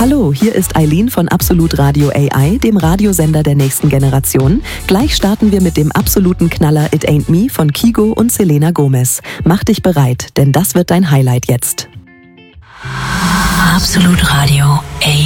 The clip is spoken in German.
Hallo, hier ist Eileen von Absolut Radio AI, dem Radiosender der nächsten Generation. Gleich starten wir mit dem absoluten Knaller It Ain't Me von Kygo und Selena Gomez. Mach dich bereit, denn das wird dein Highlight jetzt. Absolut Radio AI.